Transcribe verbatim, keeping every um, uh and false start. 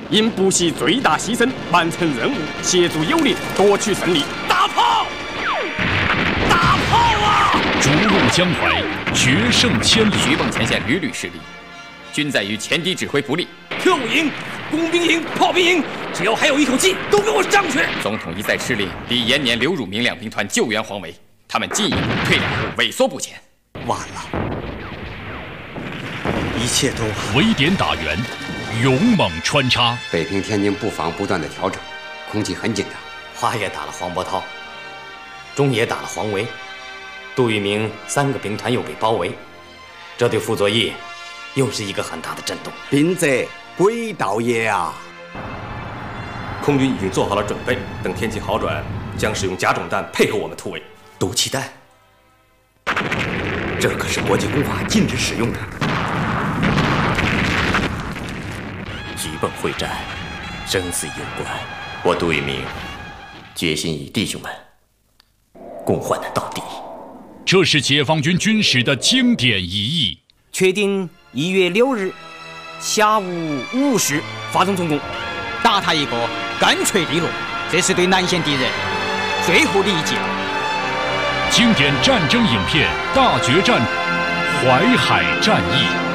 应不惜最大牺牲，完成任务，协助友邻夺取胜利。 大炮！大炮啊！ 逐鹿江淮，决胜千里。 徐蚌前线屡屡失利，均在于前敌指挥不力。 特务营、工兵营、炮兵营，只要还有一口气，都给我上去！ 总统一再施令，逼延年刘汝明两兵团救援黄维，他们进一步退两步，萎缩不前。 完了，一切都完。 围点打援，勇猛穿插。 北平、天津布防不断的调整，空气很紧张。 华野打了黄伯韬，中野打了黄维，杜聿明三个兵团又被包围，这对傅作义又是一个很大的震动。 兵在鬼道也啊！ 空军已经做好了准备，等天气好转，将使用甲种弹配合我们突围。 毒气弹，这可是国际公法禁止使用的。 徐蚌会战，生死攸关，我杜聿明决心与弟兄们共患难到底。 这是解放军军史的经典一役。 确定一月六日下午五时发动总攻，打他一个干脆利落，这是对南线敌人最后的一击。 经典战争影片《大决战》，淮海战役。